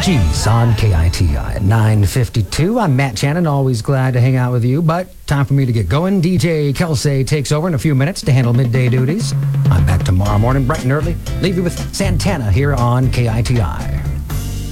Geez on KITI at 9:52. I'm Matt Shannon, always glad to hang out with you, but time for me to get going. DJ Kelsey takes over in a few minutes to handle midday duties. I'm back tomorrow morning bright and early. Leave you with Santana here on KITI.